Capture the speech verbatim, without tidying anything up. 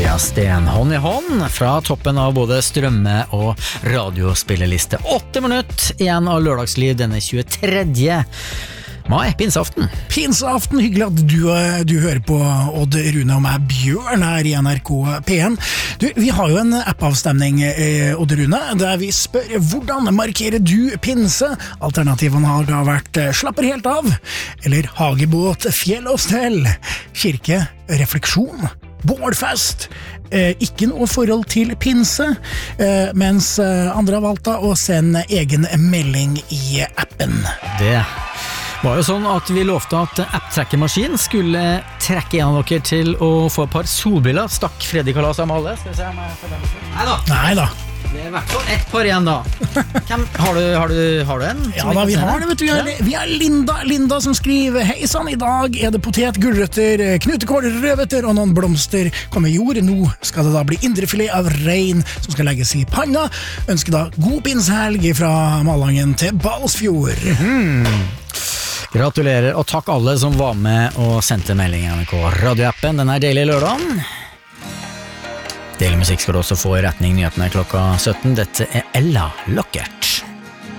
Maria Sten, hånd i hånd fra toppen av både strømme- og radiospilleliste. Åtte minutter igjen av lørdagsliv denne tjuetredje mai, pinseaften. Pinseaften, hyggelig at du, du hører på Odd Rune og meg, Bjørn, her i N R K P en. Du, vi har jo en app-avstemning, eh, Odd Rune, der vi spør hvordan markerer du pinse? Alternativene har da vært slapper helt av, eller hagebåt, fjell og stell, kirke, refleksjon, bålfest, eh, ikke noe forhold til pinse, eh, mens andre har valgt å sende egen melding i appen. Det var jo sånn at vi lovte at app-trekkermaskin skulle trekke en av dere til å få et par solbriller. Stakk Freddy Kalas av alle. Skal vi se om jeg får den. Neida. Neida. Det er i hvert fall ett par igjen da. Hvem, har, du, har, du, har du en? Ja da, vi har det, vet du. Vi har, vi har Linda, Linda som skriver: Hei sann, i dag er det potet, gulrøtter, knutekål, rødbeter og noen blomster kommer i jord. Nå skal det da bli indrefilet av rein som skal legges i panna. Ønsker da god pinsehelg fra Malangen til Balsfjord. Mm-hmm. Gratulerer, og takk alle som var med og sendte melding i N R K radioappen. Den er deilig i lørdagen. Deilig musikk skal du også få i retning nyhetene klokka sytten. Dette er Ella Lockert.